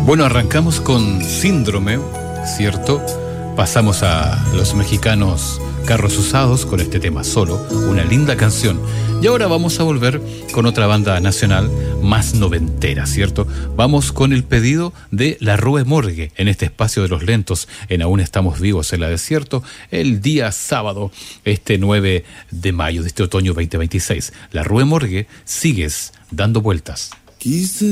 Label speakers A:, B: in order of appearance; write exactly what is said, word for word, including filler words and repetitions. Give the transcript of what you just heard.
A: Bueno, arrancamos con Síndrome, ¿cierto? Pasamos a los mexicanos Carros Usados con este tema Solo, una linda canción. Y ahora vamos a volver con otra banda nacional más noventera, ¿cierto? Vamos con el pedido de La Rue Morgue en este espacio de los lentos en Aún Estamos Vivos en la Desierto, el día sábado, este nueve de mayo de este otoño veinte veintiséis. La Rue Morgue, Sigues Dando Vueltas.
B: Quise